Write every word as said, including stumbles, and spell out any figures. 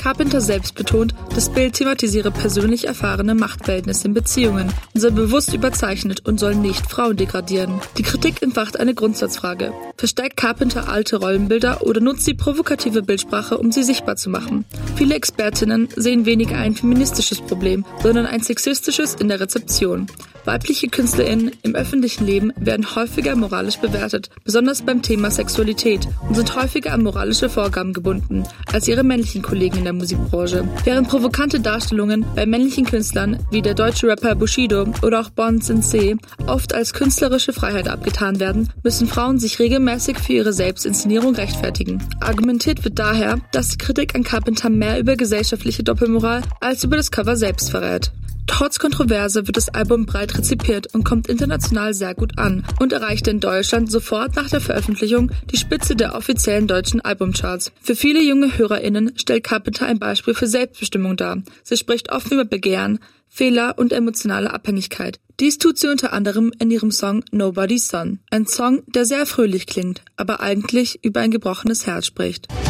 Carpenter selbst betont, das Bild thematisiere persönlich erfahrene Machtverhältnisse in Beziehungen und sei bewusst überzeichnet und soll nicht Frauen degradieren. Die Kritik entfacht eine Grundsatzfrage. Verstärkt Carpenter alte Rollenbilder oder nutzt sie provokative Bildsprache, um sie sichtbar zu machen? Viele Expertinnen sehen weniger ein feministisches Problem, sondern ein sexistisches in der Rezeption. Weibliche KünstlerInnen im öffentlichen Leben werden häufiger moralisch bewertet, besonders beim Thema Sexualität, und sind häufiger an moralische Vorgaben gebunden als ihre männlichen Kollegen in der Musikbranche. Während provokante Darstellungen bei männlichen Künstlern wie der deutsche Rapper Bushido oder auch Bon Sensei oft als künstlerische Freiheit abgetan werden, müssen Frauen sich regelmäßig für ihre Selbstinszenierung rechtfertigen. Argumentiert wird daher, dass die Kritik an Carpenter mehr über gesellschaftliche Doppelmoral als über das Cover selbst verrät. Trotz Kontroverse wird das Album breit rezipiert und kommt international sehr gut an und erreichte in Deutschland sofort nach der Veröffentlichung die Spitze der offiziellen deutschen Albumcharts. Für viele junge HörerInnen stellt Carpenter ein Beispiel für Selbstbestimmung dar. Sie spricht offen über Begehren, Fehler und emotionale Abhängigkeit. Dies tut sie unter anderem in ihrem Song Nobody's Son. Ein Song, der sehr fröhlich klingt, aber eigentlich über ein gebrochenes Herz spricht.